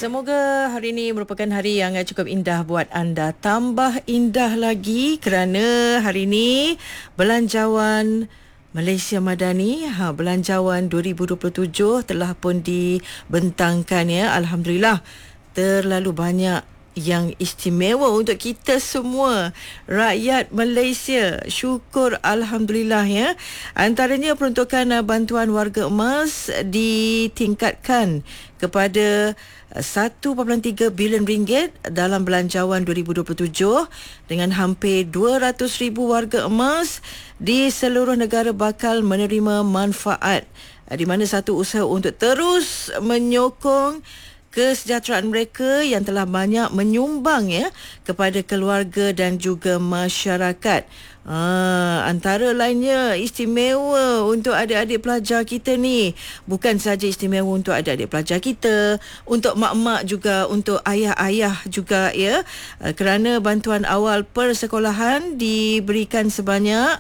Semoga hari ini merupakan hari yang cukup indah buat anda. Tambah indah lagi kerana hari ini Belanjawan Malaysia Madani, Belanjawan 2027 telah pun dibentangkan ya. Alhamdulillah, terlalu banyak yang istimewa untuk kita semua rakyat Malaysia. Syukur Alhamdulillah ya. Antaranya peruntukan bantuan warga emas ditingkatkan kepada 1.3 bilion ringgit dalam Belanjawan 2027 dengan hampir 200,000 warga emas di seluruh negara bakal menerima manfaat, di mana satu usaha untuk terus menyokong kesejahteraan mereka yang telah banyak menyumbang ya kepada keluarga dan juga masyarakat. Antara lainnya istimewa untuk adik-adik pelajar kita ni. Bukan saja istimewa untuk adik-adik pelajar kita, untuk mak-mak juga, untuk ayah-ayah juga ya. Kerana bantuan awal persekolahan diberikan sebanyak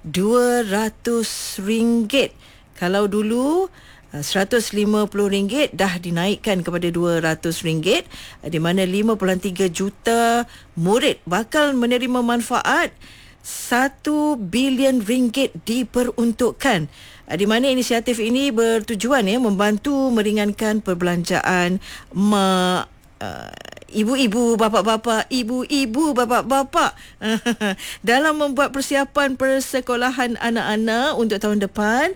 RM200. Kalau dulu RM150 dah dinaikkan kepada RM200, di mana 5.3 juta murid bakal menerima manfaat. 1 bilion ringgit diperuntukkan, di mana inisiatif ini bertujuan ya membantu meringankan perbelanjaan mak, ibu-ibu, bapa-bapa, ibu-ibu, bapa-bapa dalam membuat persiapan persekolahan anak-anak untuk tahun depan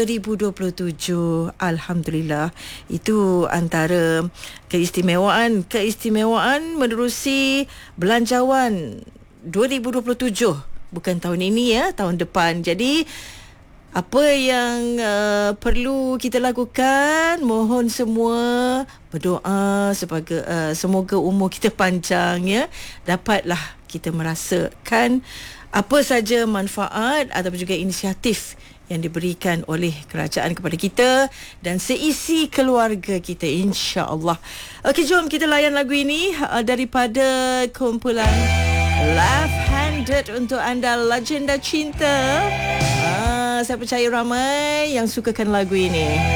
2027. Alhamdulillah, itu antara keistimewaan menerusi Belanjawan 2027. Bukan tahun ini ya, tahun depan. Jadi apa yang perlu kita lakukan, mohon semua berdoa semoga umur kita panjang ya, dapatlah kita merasakan apa saja manfaat ataupun juga inisiatif yang diberikan oleh kerajaan kepada kita dan seisi keluarga kita, insya-Allah. Okey, jom kita layan lagu ini daripada kumpulan Left Handed untuk anda, Legenda Cinta. Saya percaya ramai yang sukakan lagu ini.